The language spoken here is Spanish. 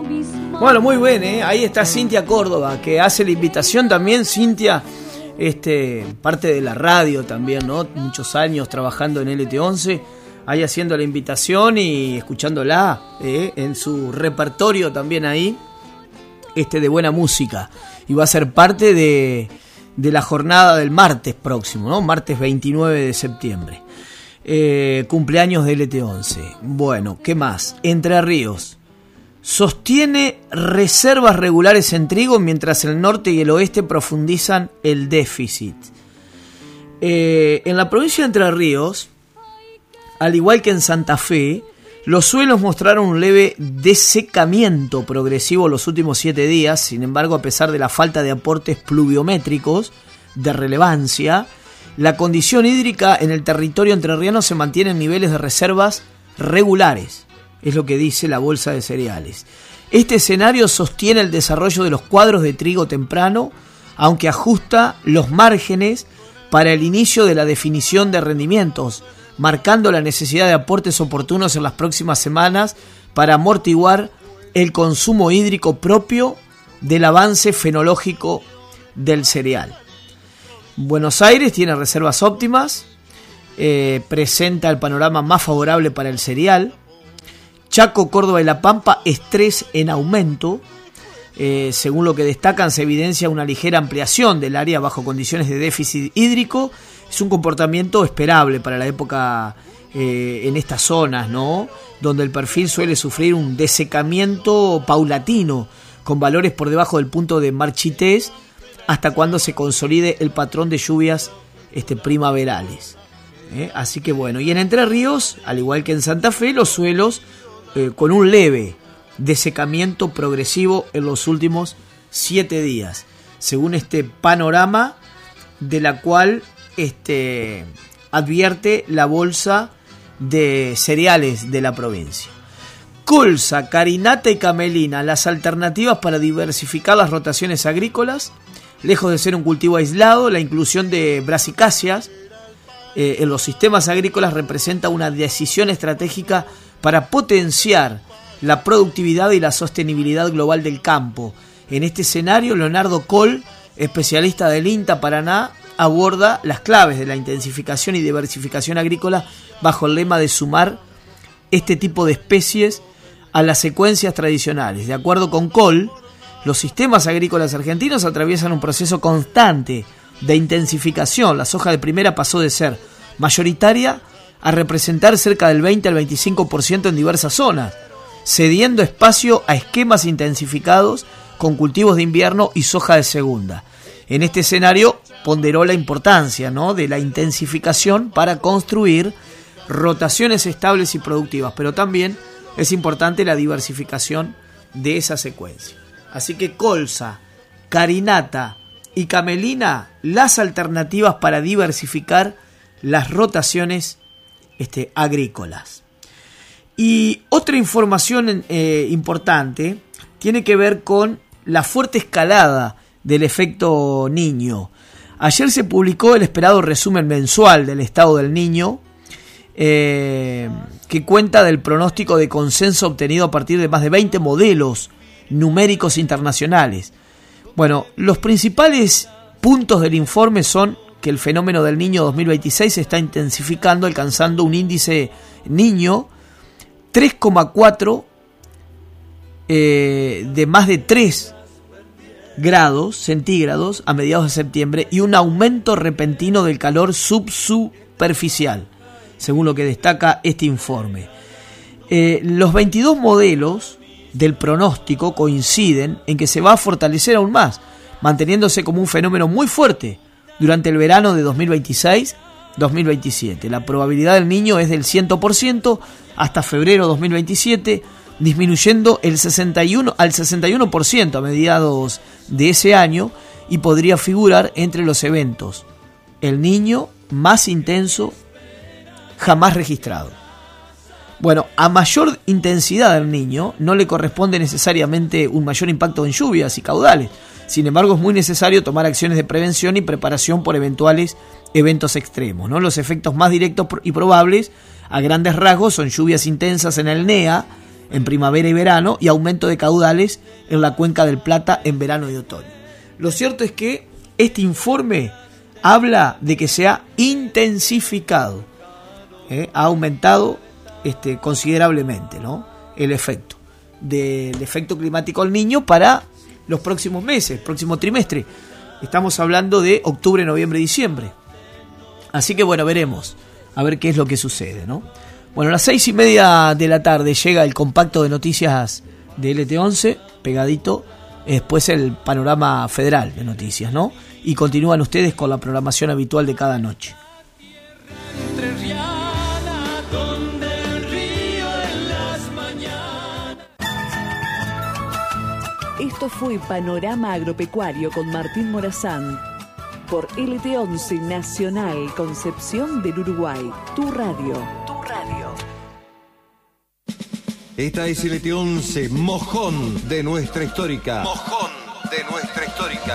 Bueno, muy bien, ahí está Cintia Córdoba, que hace la invitación también. Cintia, parte de la radio también, ¿no? Muchos años trabajando en LT11, ahí haciendo la invitación y escuchándola en su repertorio también ahí, de buena música. Y va a ser parte de la jornada del martes próximo, ¿no? Martes 29 de septiembre. Cumpleaños de LT11. Bueno, ¿qué más? Entre Ríos sostiene reservas regulares en trigo mientras el norte y el oeste profundizan el déficit. En la provincia de Entre Ríos, al igual que en Santa Fe, los suelos mostraron un leve desecamiento progresivo los últimos 7 días. Sin embargo, a pesar de la falta de aportes pluviométricos de relevancia, la condición hídrica en el territorio entrerriano se mantiene en niveles de reservas regulares. Es lo que dice la Bolsa de Cereales. Este escenario sostiene el desarrollo de los cuadros de trigo temprano, aunque ajusta los márgenes para el inicio de la definición de rendimientos, marcando la necesidad de aportes oportunos en las próximas semanas para amortiguar el consumo hídrico propio del avance fenológico del cereal. Buenos Aires tiene reservas óptimas, presenta el panorama más favorable para el cereal. Chaco, Córdoba y La Pampa, estrés en aumento. Según lo que destacan, se evidencia una ligera ampliación del área bajo condiciones de déficit hídrico. Es un comportamiento esperable para la época en estas zonas, ¿no? Donde el perfil suele sufrir un desecamiento paulatino, con valores por debajo del punto de marchitez, hasta cuando se consolide el patrón de lluvias primaverales. Así que bueno, y en Entre Ríos, al igual que en Santa Fe, los suelos con un leve desecamiento progresivo en los últimos 7 días, según este panorama de la cual advierte la Bolsa de Cereales de la provincia. Colza, carinata y camelina, las alternativas para diversificar las rotaciones agrícolas. Lejos de ser un cultivo aislado, la inclusión de brasicáceas en los sistemas agrícolas representa una decisión estratégica para potenciar la productividad y la sostenibilidad global del campo. En este escenario, Leonardo Coll, especialista del INTA Paraná, aborda las claves de la intensificación y diversificación agrícola bajo el lema de sumar este tipo de especies a las secuencias tradicionales. De acuerdo con Coll, los sistemas agrícolas argentinos atraviesan un proceso constante de intensificación. La soja de primera pasó de ser mayoritaria a representar cerca del 20 al 25% en diversas zonas, cediendo espacio a esquemas intensificados con cultivos de invierno y soja de segunda. En este escenario ponderó la importancia, ¿no?, de la intensificación para construir rotaciones estables y productivas, pero también es importante la diversificación de esa secuencia. Así que colza, carinata y camelina, las alternativas para diversificar las rotaciones agrícolas. Y otra información importante tiene que ver con la fuerte escalada del efecto Niño. Ayer se publicó el esperado resumen mensual del estado del Niño, que cuenta del pronóstico de consenso obtenido a partir de más de 20 modelos numéricos internacionales. Bueno, los principales puntos del informe son que el fenómeno del Niño 2026 se está intensificando, alcanzando un índice Niño 3,4 de más de 3 grados centígrados a mediados de septiembre y un aumento repentino del calor subsuperficial, según lo que destaca este informe. Los 22 modelos del pronóstico coinciden en que se va a fortalecer aún más, manteniéndose como un fenómeno muy fuerte durante el verano de 2026-2027. La probabilidad del Niño es del 100% hasta febrero 2027, disminuyendo al 61% a mediados de ese año, y podría figurar entre los eventos el Niño más intenso jamás registrado. Bueno, a mayor intensidad del Niño no le corresponde necesariamente un mayor impacto en lluvias y caudales. Sin embargo, es muy necesario tomar acciones de prevención y preparación por eventuales eventos extremos, ¿no? Los efectos más directos y probables, a grandes rasgos, son lluvias intensas en el NEA, en primavera y verano y aumento de caudales en la cuenca del Plata en verano y otoño. Lo cierto es que este informe habla de que se ha intensificado, ha aumentado considerablemente, ¿no?, el efecto del efecto climático al Niño para los próximos meses, próximo trimestre. Estamos hablando de octubre, noviembre y diciembre. Así que bueno, veremos a ver qué es lo que sucede, ¿no? Bueno, a las 6:30 de la tarde llega el compacto de noticias de LT11, pegadito, después el panorama federal de noticias, ¿no? Y continúan ustedes con la programación habitual de cada noche. Esto fue Panorama Agropecuario con Martín Morazán por LT11 Nacional Concepción del Uruguay. Tu radio. Tu radio. Esta es LT11, mojón de nuestra histórica. Mojón de nuestra histórica.